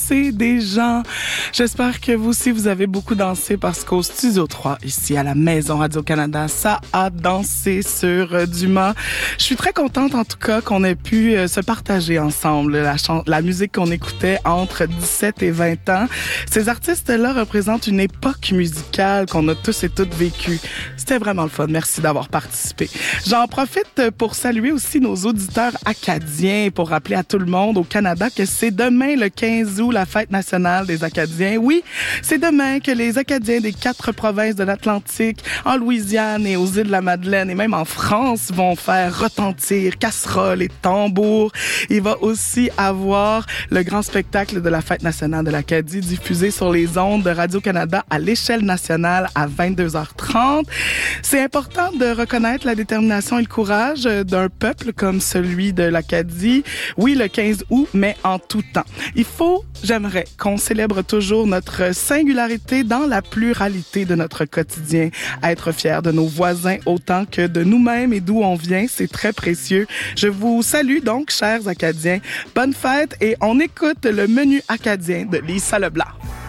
danser des gens. J'espère que vous aussi, vous avez beaucoup dansé parce qu'au Studio 3, ici à la Maison Radio-Canada, ça a dansé sur Dumas. Je suis très contente, en tout cas, qu'on ait pu se partager ensemble la musique qu'on écoutait entre 17 et 20 ans. Ces artistes-là représentent une époque musicale qu'on a tous et toutes vécue. C'était vraiment le fun. Merci d'avoir participé. J'en profite pour saluer aussi nos auditeurs acadiens et pour rappeler à tout le monde au Canada que c'est demain, le 15 août, la fête nationale des Acadiens. Oui, c'est demain que les Acadiens des 4 provinces de l'Atlantique, en Louisiane et aux îles de la Madeleine et même en France vont faire retentir casseroles et tambours. Il va aussi avoir le grand spectacle de la fête nationale de l'Acadie diffusé sur les ondes de Radio-Canada à l'échelle nationale à 22h30. C'est important de reconnaître la détermination et le courage d'un peuple comme celui de l'Acadie. Oui, le 15 août, mais en tout temps. J'aimerais qu'on célèbre toujours notre singularité dans la pluralité de notre quotidien. Être fier de nos voisins autant que de nous-mêmes et d'où on vient, c'est très précieux. Je vous salue donc, chers Acadiens. Bonne fête et on écoute le menu acadien de Lisa Leblanc.